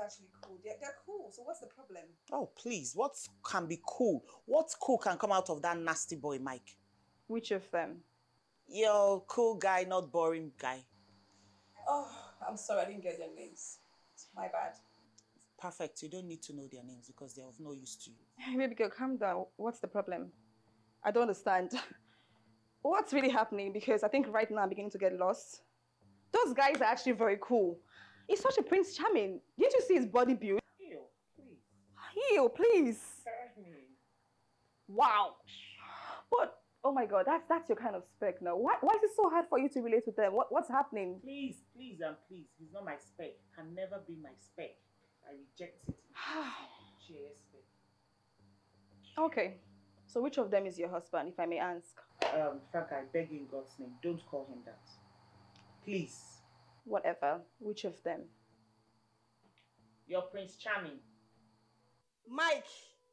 actually cool. They're cool. So what's the problem? Oh, please. What can be cool? What cool can come out of that nasty boy, Mike? Which of them? Your cool guy, not boring guy. Oh, I'm sorry. I didn't get their names. My bad. Perfect. You don't need to know their names because they're of no use to you. Hey, baby girl, calm down. What's the problem? I don't understand. What's really happening? Because I think right now I'm beginning to get lost. Those guys are actually very cool. He's such a Prince Charming. Didn't you see his body build? Ew, please. Ew, please. Tell me. Wow. But oh my God, that's your kind of spec now. Why is it so hard for you to relate with them? What's happening? Please, please, and please. He's not my spec. Can never be my spec. I reject it. GS spec. Okay. So which of them is your husband, if I may ask? Frank, I beg you in God's name, don't call him that. Please. Whatever. Which of them? Your Prince Charming. Mike!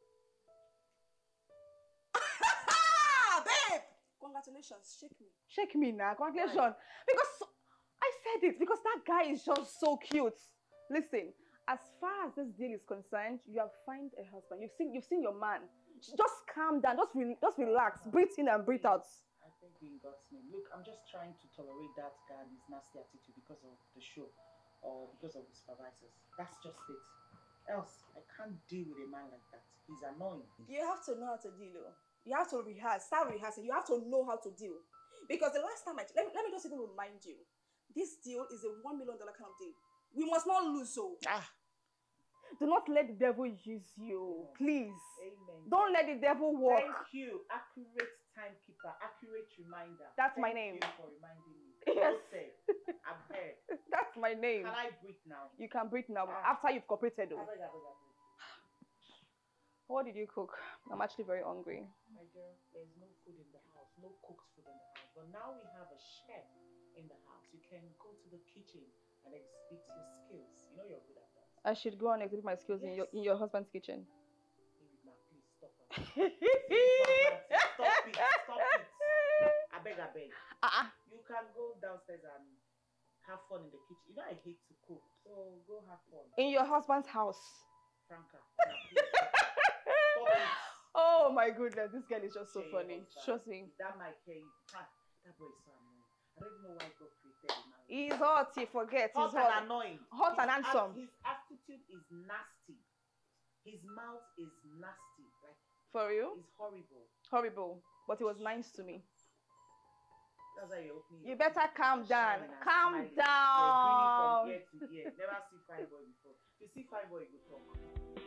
Babe! Congratulations, shake me. Shake me now, congratulations. Right. Because I said it, because that guy is just so cute. Listen, as far as this deal is concerned, you have found a husband. You've seen your man. Just calm down, just relax, breathe in and breathe out. I beg you in God's name. Look, I'm just trying to tolerate that guy and his nasty attitude because of the show or because of the supervisors. That's just it. Else, I can't deal with a man like that. He's annoying. You have to know how to deal. You have to rehearse, start rehearsing. You have to know how to deal. Because the last time let me just even remind you, this deal is a $1 million kind of deal. We must not lose so. Do not let the devil use you, please. Amen. Don't let the devil walk. Thank you, accurate timekeeper, accurate reminder. That's my name. Thank you for reminding me. Yes. I'm here. That's my name. Can I breathe now? You can breathe now, after you've cooperated. Though. I beg. What did you cook? I'm actually very hungry. My girl, there's no food in the house, no cooked food in the house. But now we have a chef in the house. You can go to the kitchen and exhibit your skills. You know you're good at that. I should go and exhibit my skills in your husband's kitchen. Baby, now please stop it. Stop it. I beg. You can go downstairs and have fun in the kitchen. You know I hate to cook, so go have fun. In your husband's house. Franca, now please stop it. Oh my goodness, this girl is just so funny. Trust me. That might carry. That boy is so annoying. I don't even know why God created him. He's hot, he forgets. Hot and annoying. Hot and handsome. His attitude is nasty. His mouth is nasty. Like, for you? It's horrible. Horrible. But he was nice to me. That's why you're opening. You better calm down. Calm down. You're grinning from ear to ear. Never see fine boy before. If you see fine boy, you go talk.